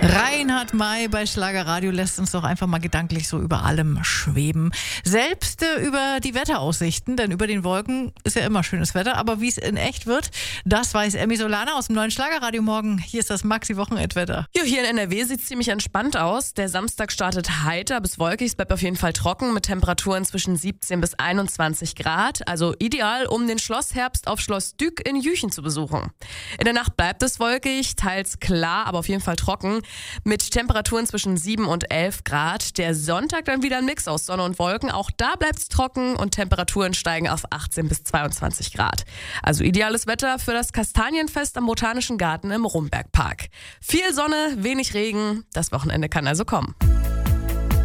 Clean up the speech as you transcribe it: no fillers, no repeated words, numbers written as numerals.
Reinhard May bei Schlagerradio lässt uns doch einfach mal gedanklich so über allem schweben. Selbst über die Wetteraussichten, denn über den Wolken ist ja immer schönes Wetter. Aber wie es in echt wird, das weiß Emmy Solana aus dem neuen Schlagerradio morgen. Hier ist das Maxi-Wochenendwetter. Jo, hier in NRW sieht es ziemlich entspannt aus. Der Samstag startet heiter bis wolkig. Es bleibt auf jeden Fall trocken mit Temperaturen zwischen 17 bis 21 Grad. Also ideal, um den Schlossherbst auf Schloss Dück in Jüchen zu besuchen. In der Nacht bleibt es wolkig, teils klar, aber auf jeden Fall trocken. Mit Temperaturen zwischen 7 und 11 Grad. Der Sonntag dann wieder ein Mix aus Sonne und Wolken. Auch da bleibt es trocken und Temperaturen steigen auf 18 bis 22 Grad. Also ideales Wetter für das Kastanienfest am Botanischen Garten im Rumbergpark. Viel Sonne, wenig Regen. Das Wochenende kann also kommen.